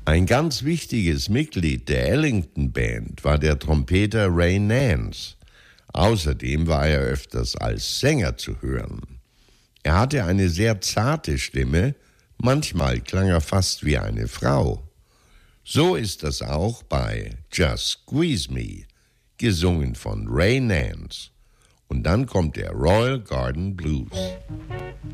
Ein ganz wichtiges Mitglied der Ellington Band war der Trompeter Ray Nance. Außerdem war er öfters als Sänger zu hören. Er hatte eine sehr zarte Stimme, manchmal klang er fast wie eine Frau. So ist das auch bei Just Squeeze Me, gesungen von Ray Nance. Und dann kommt der Royal Garden Blues.